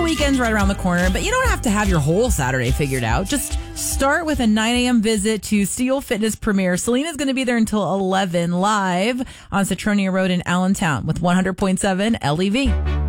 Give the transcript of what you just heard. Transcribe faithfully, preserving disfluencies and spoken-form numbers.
weekend's right around the corner, but you don't have to have your whole Saturday figured out. Just start with a nine a.m. visit to Steel Fitness Premier. Selena's going to be there until eleven live on Citronia Road in Allentown with one hundred point seven L E V.